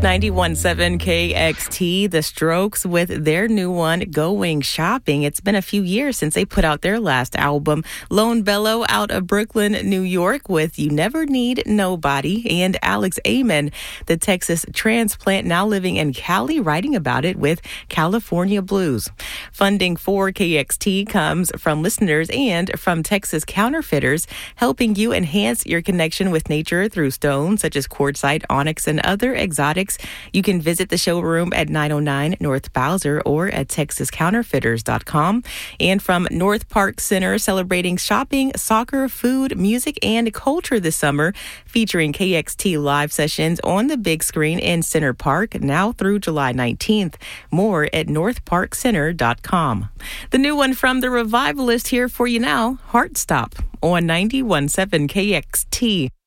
91.7 KXT, The Strokes, with their new one, Going Shopping. It's been a few years since they put out their last album. Lone Bellow out of Brooklyn, New York, with You Never Need Nobody. And Alex Amen, the Texas transplant, now living in Cali, writing about it with California Blues. Funding for KXT comes from listeners and from Texas Counterfeiters, helping you enhance your connection with nature through stones such as quartzite, onyx, and other exotics. You can visit the showroom at 909 North Bowser or at TexasCounterfeiters.com. And from North Park Center, celebrating shopping, soccer, food, music, and culture this summer, featuring KXT live sessions on the big screen in Center Park now through July 19th. More at NorthParkCenter.com. The new one from The Revivalist here for you now, Heartstop on 91.7 KXT.